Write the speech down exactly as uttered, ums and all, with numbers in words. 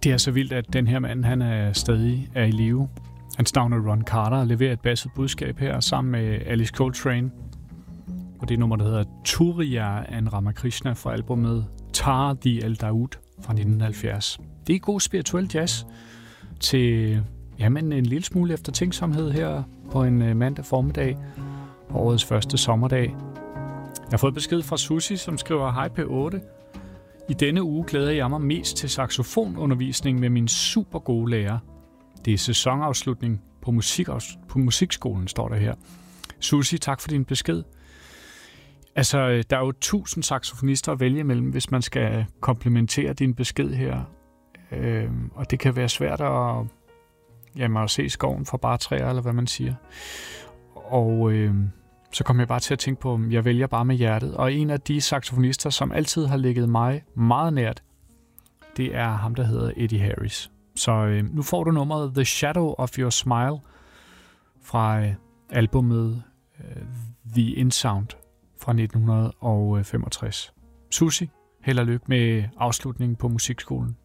Det er så vildt, at den her mand, han er stadig er i live. Hans navn er Ron Carter og leverer et basset budskab her sammen med Alice Coltrane. Og det nummer, der hedder Turiya an Ramakrishna fra albumet Tar Di Al Daoud fra nitten halvfjerds. Det er god spirituel jazz til jamen, en lille smule eftertænksomhed her på en mandag formiddag på årets første sommerdag. Jeg har fået besked fra Susie, som skriver: Hej P otte. I denne uge glæder jeg mig mest til saxofonundervisning med min super gode lærer. Det er sæsonafslutning på, musik, på musikskolen, står der her. Susie, tak for din besked. Altså, der er jo tusind saxofonister at vælge imellem, hvis man skal komplementere din besked her. Øh, og det kan være svært at, jamen, at se skoven for bare træer, eller hvad man siger. Og øh, så kom jeg bare til at tænke på, at jeg vælger bare med hjertet. Og en af de saxofonister, som altid har ligget mig meget nært, det er ham, der hedder Eddie Harris. Så øh, nu får du nummeret The Shadow of Your Smile fra øh, albumet øh, The In-Sound fra nitten femogtres. Susie, held og lykke med afslutningen på musikskolen.